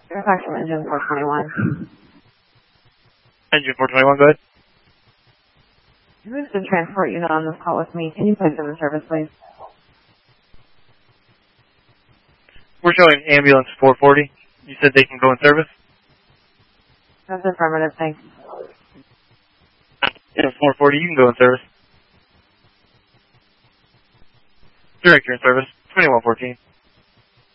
There's actually engine 421. Engine 421, go ahead. Who's the transport unit on this call with me? Can you place it in service, please? We're showing ambulance 440. You said they can go in service? That's affirmative, thanks. Yeah, 440, you can go in service. Director in service, 2114.